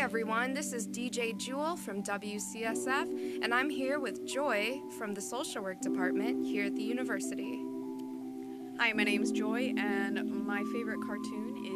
everyone, this is DJ Jewel from WCSF, and I'm here with Joy from the Social Work Department here at the university. Hi, my name's Joy, and my favorite cartoon